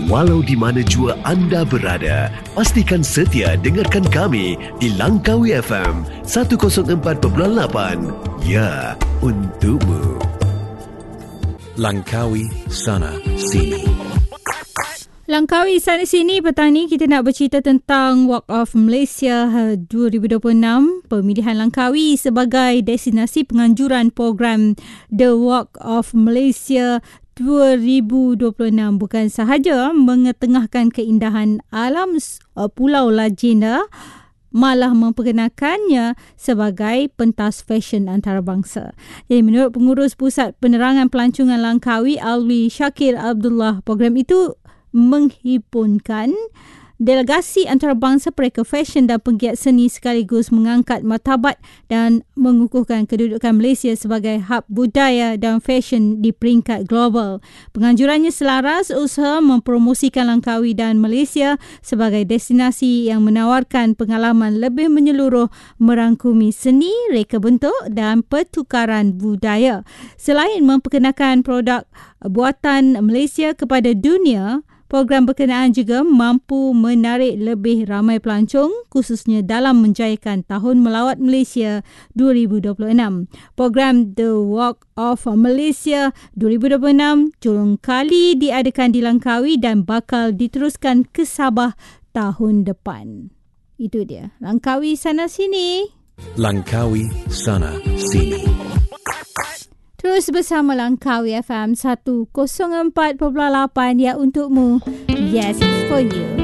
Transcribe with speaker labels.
Speaker 1: Walau di mana jua anda berada, pastikan setia dengarkan kami di Langkawi FM 104.8. Ya, untukmu.
Speaker 2: Langkawi Sana Sini.
Speaker 3: Langkawi sana sini petang ni kita nak bercerita tentang Walk of Malaysia 2026, pemilihan Langkawi sebagai destinasi penganjuran program The Walk of Malaysia 2026 bukan sahaja mengetengahkan keindahan alam Pulau Lagenda, malah memperkenalkannya sebagai pentas fashion antarabangsa. Jadi menurut pengurus Pusat Penerangan Pelancongan Langkawi, Alwi Shakir Abdullah, program itu menghimpunkan delegasi antarabangsa, pereka fashion dan penggiat seni sekaligus mengangkat martabat dan mengukuhkan kedudukan Malaysia sebagai hub budaya dan fashion di peringkat global. Penganjurannya selaras usaha mempromosikan Langkawi dan Malaysia sebagai destinasi yang menawarkan pengalaman lebih menyeluruh merangkumi seni, reka bentuk dan pertukaran budaya. Selain memperkenalkan produk buatan Malaysia kepada dunia, program berkenaan juga mampu menarik lebih ramai pelancong khususnya dalam menjayakan Tahun Melawat Malaysia 2026. Program The Walk of Malaysia 2026 julung kali diadakan di Langkawi dan bakal diteruskan ke Sabah tahun depan. Itu dia, Langkawi sana sini.
Speaker 2: Langkawi Sana Sini.
Speaker 3: Terus bersama Langkawi FM 104.8, ya untukmu. Yes, it's for you.